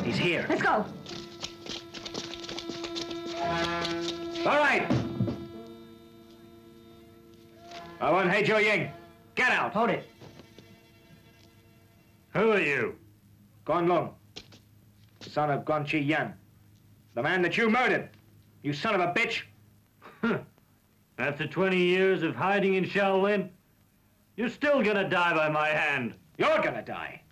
He's here. Let's go. All right. I want He Jo Ying. Get out. Hold it. Who are you? Guan Lung, son of Guan Chi Yan. The man that you murdered. You son of a bitch. After 20 years of hiding in Shaolin, you're still gonna die by my hand. You're gonna die.